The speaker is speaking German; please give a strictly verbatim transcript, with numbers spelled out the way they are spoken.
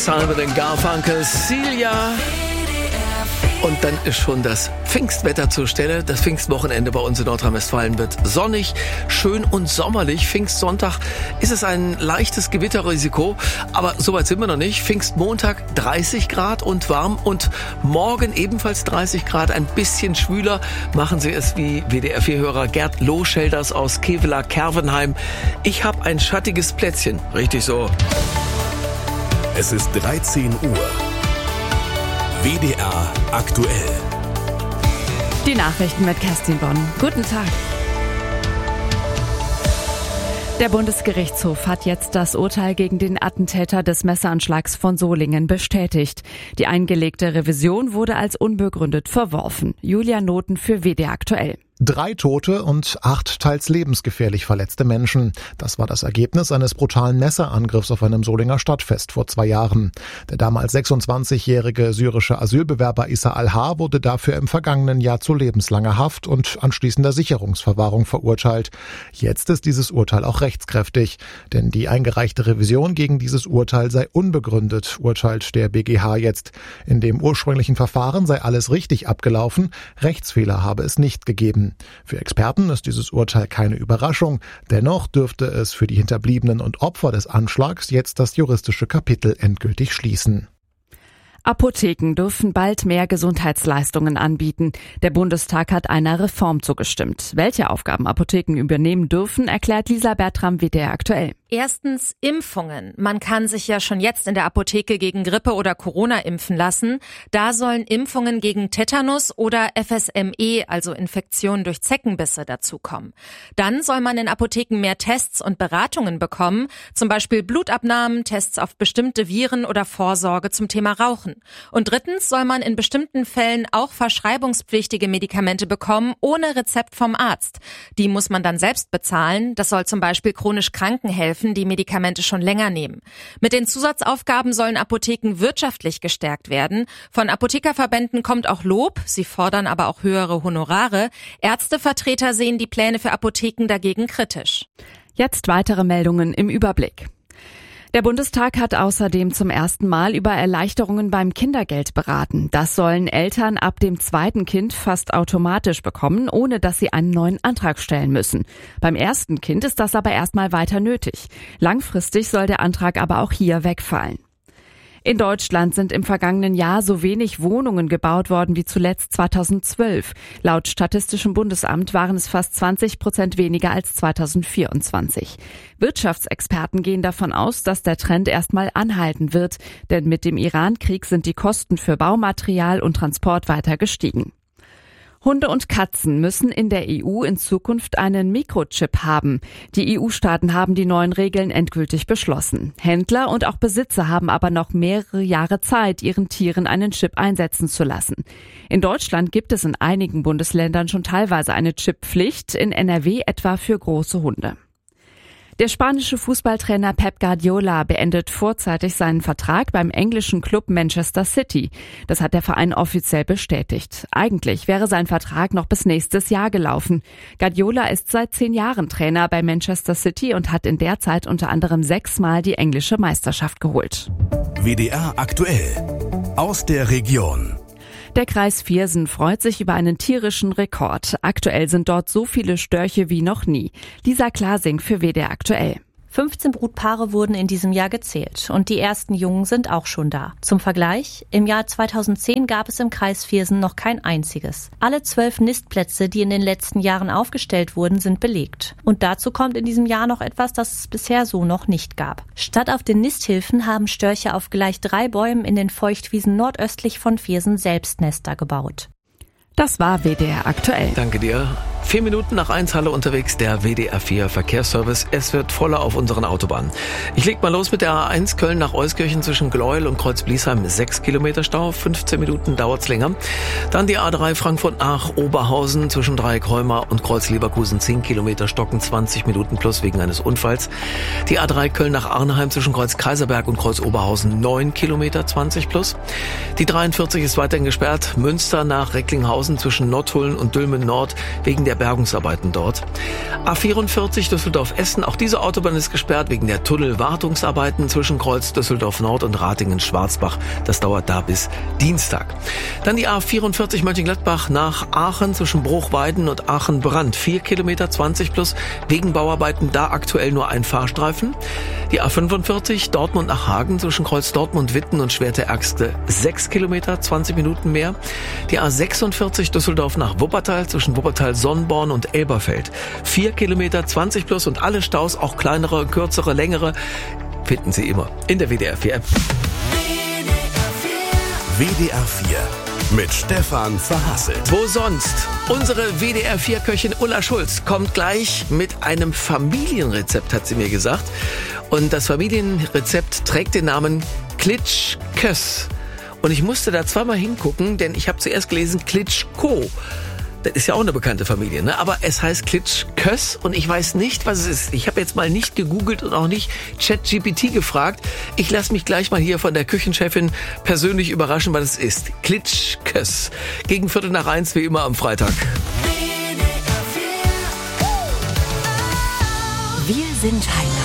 Simon and Garfunkel, Celia. Und dann ist schon das Pfingstwetter zur Stelle. Das Pfingstwochenende bei uns in Nordrhein-Westfalen wird sonnig, schön und sommerlich. Pfingstsonntag ist es ein leichtes Gewitterrisiko, aber soweit sind wir noch nicht. Pfingstmontag dreißig Grad und warm und morgen ebenfalls dreißig Grad, ein bisschen schwüler. Machen Sie es wie W D R vier Hörer Gerd Lohschelders aus Kevela-Kervenheim. Ich habe ein schattiges Plätzchen. Richtig so. Es ist dreizehn Uhr. W D R aktuell. Die Nachrichten mit Kerstin Bonn. Guten Tag. Der Bundesgerichtshof hat jetzt das Urteil gegen den Attentäter des Messeranschlags von Solingen bestätigt. Die eingelegte Revision wurde als unbegründet verworfen. Julia Noten für W D R aktuell. Drei Tote und acht teils lebensgefährlich verletzte Menschen. Das war das Ergebnis eines brutalen Messerangriffs auf einem Solinger Stadtfest vor zwei Jahren. Der damals sechsundzwanzigjährige syrische Asylbewerber Issa Al-Har wurde dafür im vergangenen Jahr zu lebenslanger Haft und anschließender Sicherungsverwahrung verurteilt. Jetzt ist dieses Urteil auch rechtskräftig, denn die eingereichte Revision gegen dieses Urteil sei unbegründet, urteilt der B G H jetzt. In dem ursprünglichen Verfahren sei alles richtig abgelaufen, Rechtsfehler habe es nicht gegeben. Für Experten ist dieses Urteil keine Überraschung. Dennoch dürfte es für die Hinterbliebenen und Opfer des Anschlags jetzt das juristische Kapitel endgültig schließen. Apotheken dürfen bald mehr Gesundheitsleistungen anbieten. Der Bundestag hat einer Reform zugestimmt. Welche Aufgaben Apotheken übernehmen dürfen, erklärt Lisa Bertram W D R aktuell. Erstens Impfungen. Man kann sich ja schon jetzt in der Apotheke gegen Grippe oder Corona impfen lassen. Da sollen Impfungen gegen Tetanus oder F S M E, also Infektionen durch Zeckenbisse, dazukommen. Dann soll man in Apotheken mehr Tests und Beratungen bekommen, zum Beispiel Blutabnahmen, Tests auf bestimmte Viren oder Vorsorge zum Thema Rauchen. Und drittens soll man in bestimmten Fällen auch verschreibungspflichtige Medikamente bekommen, ohne Rezept vom Arzt. Die muss man dann selbst bezahlen. Das soll zum Beispiel chronisch Kranken helfen, die Medikamente schon länger nehmen. Mit den Zusatzaufgaben sollen Apotheken wirtschaftlich gestärkt werden. Von Apothekerverbänden kommt auch Lob, sie fordern aber auch höhere Honorare. Ärztevertreter sehen die Pläne für Apotheken dagegen kritisch. Jetzt weitere Meldungen im Überblick. Der Bundestag hat außerdem zum ersten Mal über Erleichterungen beim Kindergeld beraten. Das sollen Eltern ab dem zweiten Kind fast automatisch bekommen, ohne dass sie einen neuen Antrag stellen müssen. Beim ersten Kind ist das aber erstmal weiter nötig. Langfristig soll der Antrag aber auch hier wegfallen. In Deutschland sind im vergangenen Jahr so wenig Wohnungen gebaut worden wie zuletzt zweitausendzwölf. Laut Statistischem Bundesamt waren es fast zwanzig Prozent weniger als zweitausendvierundzwanzig. Wirtschaftsexperten gehen davon aus, dass der Trend erstmal anhalten wird, denn mit dem Iran-Krieg sind die Kosten für Baumaterial und Transport weiter gestiegen. Hunde und Katzen müssen in der E U in Zukunft einen Mikrochip haben. Die E U-Staaten haben die neuen Regeln endgültig beschlossen. Händler und auch Besitzer haben aber noch mehrere Jahre Zeit, ihren Tieren einen Chip einsetzen zu lassen. In Deutschland gibt es in einigen Bundesländern schon teilweise eine Chipppflicht, in N R W etwa für große Hunde. Der spanische Fußballtrainer Pep Guardiola beendet vorzeitig seinen Vertrag beim englischen Club Manchester City. Das hat der Verein offiziell bestätigt. Eigentlich wäre sein Vertrag noch bis nächstes Jahr gelaufen. Guardiola ist seit zehn Jahren Trainer bei Manchester City und hat in der Zeit unter anderem sechsmal die englische Meisterschaft geholt. W D R aktuell aus der Region. Der Kreis Viersen freut sich über einen tierischen Rekord. Aktuell sind dort so viele Störche wie noch nie. Lisa Klasing für W D R aktuell. fünfzehn Brutpaare wurden in diesem Jahr gezählt und die ersten Jungen sind auch schon da. Zum Vergleich, im Jahr zweitausendzehn gab es im Kreis Viersen noch kein einziges. Alle zwölf Nistplätze, die in den letzten Jahren aufgestellt wurden, sind belegt. Und dazu kommt in diesem Jahr noch etwas, das es bisher so noch nicht gab. Statt auf den Nisthilfen haben Störche auf gleich drei Bäumen in den Feuchtwiesen nordöstlich von Viersen selbst Nester gebaut. Das war W D R aktuell. Danke dir. Vier Minuten nach eins, Halle unterwegs, der W D R vier Verkehrsservice. Es wird voller auf unseren Autobahnen. Ich leg mal los mit der A eins Köln nach Euskirchen zwischen Gleuel und Kreuz-Bliesheim. Sechs Kilometer Stau, fünfzehn Minuten dauert's länger. Dann die A drei Frankfurt nach Oberhausen zwischen Dreieck-Rheuma und Kreuz-Leverkusen. Zehn Kilometer Stocken, zwanzig Minuten plus wegen eines Unfalls. Die A drei Köln nach Arnheim zwischen Kreuz-Kaiserberg und Kreuz-Oberhausen. Neun Kilometer, zwanzig plus. Die dreiundvierzig ist weiterhin gesperrt. Münster nach Recklinghausen zwischen Nottuln und Dülmen Nord wegen der der Bergungsarbeiten dort. A vierundvierzig Düsseldorf-Essen, auch diese Autobahn ist gesperrt wegen der Tunnelwartungsarbeiten zwischen Kreuz Düsseldorf Nord und Ratingen-Schwarzbach. Das dauert da bis Dienstag. Dann die A vierundvierzig Mönchengladbach nach Aachen zwischen Bruchweiden und Aachen-Brand. Vier Kilometer zwanzig plus, wegen Bauarbeiten da aktuell nur ein Fahrstreifen. Die A fünfundvierzig Dortmund nach Hagen zwischen Kreuz Dortmund-Witten und Schwerte-Ergste. Sechs Kilometer, zwanzig Minuten mehr. Die A sechsundvierzig Düsseldorf nach Wuppertal zwischen Wuppertal-Sonnborn und Elberfeld. Vier Kilometer, zwanzig plus und alle Staus, auch kleinere, kürzere, längere, finden Sie immer in der W D R vier App. W D R vier mit Stefan Verhasselt. Wo sonst? Unsere W D R vier Köchin Ulla Schulz kommt gleich mit einem Familienrezept, hat sie mir gesagt. Und das Familienrezept trägt den Namen Klitschkös. Und ich musste da zweimal hingucken, denn ich habe zuerst gelesen Klitschko. Das ist ja auch eine bekannte Familie, ne? Aber es heißt Klitschkös und ich weiß nicht, was es ist. Ich habe jetzt mal nicht gegoogelt und auch nicht ChatGPT gefragt. Ich lasse mich gleich mal hier von der Küchenchefin persönlich überraschen, was es ist. Klitschkös. Gegen Viertel nach eins, wie immer am Freitag. Wir sind Heimat.